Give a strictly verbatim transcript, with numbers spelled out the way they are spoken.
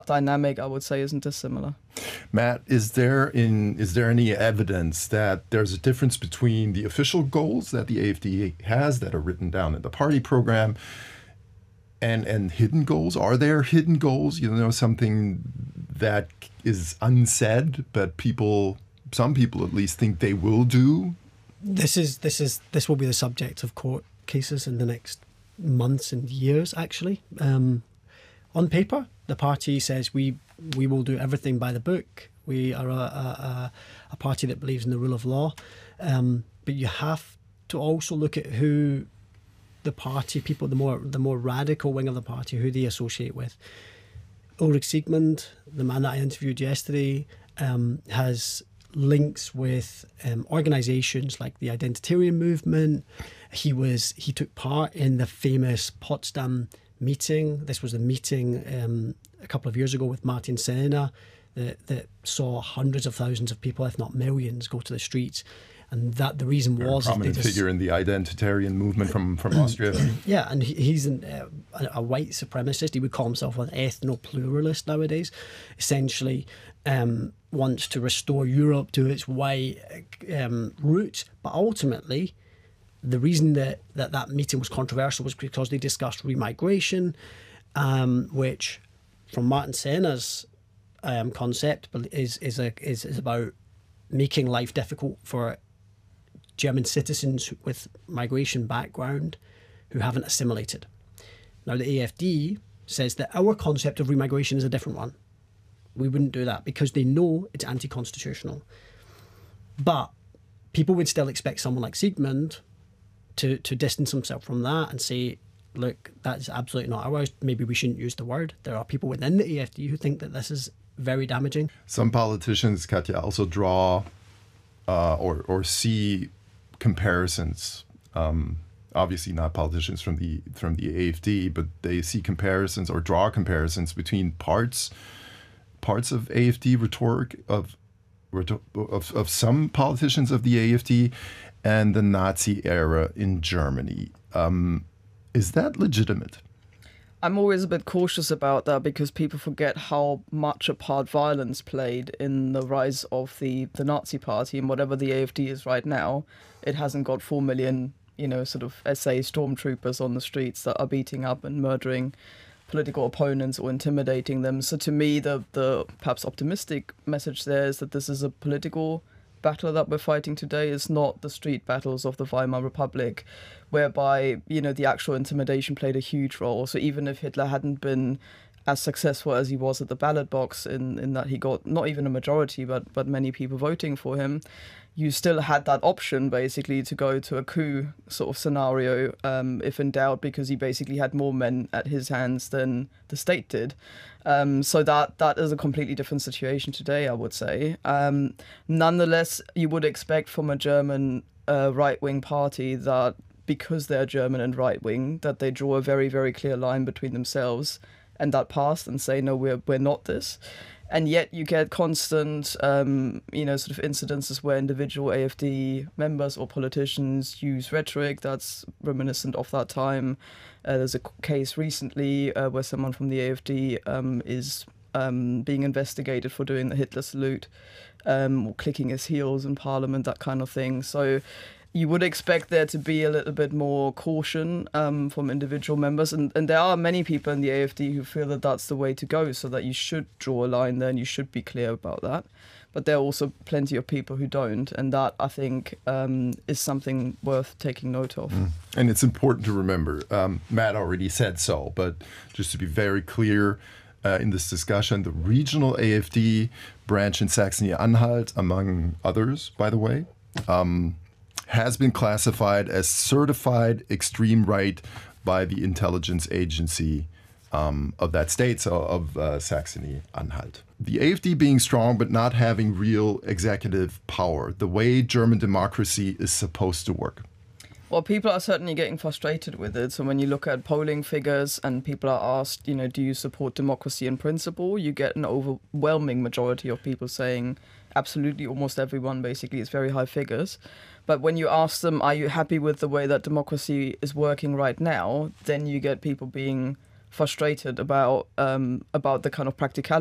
dynamic, I would say, isn't dissimilar. Matt, is there in is there any evidence that there's a difference between the official goals that the A F D has that are written down in the party program and and hidden goals? Are there hidden goals? You know, something that is unsaid, but people, some people at least, think they will do? This is this is this will be the subject of court cases in the next months and years. Actually, um, on paper, the party says we we will do everything by the book. We are a a, a party that believes in the rule of law, um, but you have to also look at who the party people, the more the more radical wing of the party, who they associate with. Ulrich Siegmund, the man that I interviewed yesterday, um, has links with um, organisations like the Identitarian movement. He was he took part in the famous Potsdam meeting. This was a meeting um, a couple of years ago with Martin Sellner that, that saw hundreds of thousands of people, if not millions, go to the streets. And that the reason Very was... prominent just, figure in the Identitarian movement from, from Austria. Yeah, and he, he's an, uh, a white supremacist. He would call himself an ethno-pluralist nowadays. Essentially um, wants to restore Europe to its white um, roots. But ultimately, the reason that, that that meeting was controversial was because they discussed remigration, um, which, from Martin Sellner's um, concept, is is a is, is about making life difficult for German citizens with migration background who haven't assimilated. Now, the A F D says that our concept of remigration is a different one. We wouldn't do that because they know it's anti-constitutional. But people would still expect someone like Siegmund to, to distance himself from that and say, look, that's absolutely not ours. Maybe we shouldn't use the word. There are people within the A F D who think that this is very damaging. Some politicians, Katja, also draw uh, or or see comparisons. Um, obviously, not politicians from the from the A F D, but they see comparisons or draw comparisons between parts parts of A F D rhetoric of of of some politicians of the A F D and the Nazi era in Germany. Um, is that legitimate? I'm always a bit cautious about that because people forget how much a part violence played in the rise of the, the Nazi party, and whatever the A F D is right now, it hasn't got four million, you know, sort of S A stormtroopers on the streets that are beating up and murdering political opponents or intimidating them. So to me, the, the perhaps optimistic message there is that this is a political battle that we're fighting today. Is not the street battles of the Weimar Republic, whereby, you know, the actual intimidation played a huge role. So even if Hitler hadn't been as successful as he was at the ballot box, in, in that he got not even a majority, but but many people voting for him, you still had that option basically to go to a coup sort of scenario, um, if in doubt, because he basically had more men at his hands than the state did. Um, so that that is a completely different situation today, I would say. Um, nonetheless, you would expect from a German uh, right-wing party that because they're German and right-wing, that they draw a very, very clear line between themselves and that past and say, no, we're we're not this. And yet you get constant, um, you know, sort of incidences where individual A F D members or politicians use rhetoric that's reminiscent of that time. Uh, there's a case recently uh, where someone from the A F D um, is um, being investigated for doing the Hitler salute, um, or clicking his heels in Parliament, that kind of thing. So you would expect there to be a little bit more caution um, from individual members. And, and there are many people in the A F D who feel that that's the way to go, so that you should draw a line there and you should be clear about that. But there are also plenty of people who don't. And that, I think, um, is something worth taking note of. Mm. And it's important to remember, um, Matt already said so, but just to be very clear uh, in this discussion, the regional A F D branch in Saxony-Anhalt, among others, by the way, um, has been classified as certified extreme right by the intelligence agency um, of that state, so of uh, Saxony-Anhalt. The A F D being strong but not having real executive power, the way German democracy is supposed to work. Well, people are certainly getting frustrated with it. So when you look at polling figures and people are asked, you know, do you support democracy in principle? You get an overwhelming majority of people saying absolutely, almost everyone basically. It's very high figures. But when you ask them, are you happy with the way that democracy is working right now, then you get people being frustrated about um, about the kind of practicality